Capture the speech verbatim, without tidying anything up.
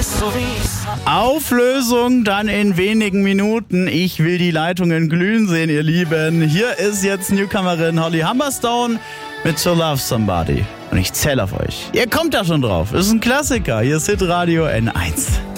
ist so wie's. Auflösung dann in wenigen Minuten. Ich will die Leitungen glühen sehen, ihr Lieben. Hier ist jetzt Newcomerin Holly Humberstone mit So Love Somebody. Und ich zähle auf euch. Ihr kommt da schon drauf. Ist ein Klassiker. Hier ist Hitradio N eins.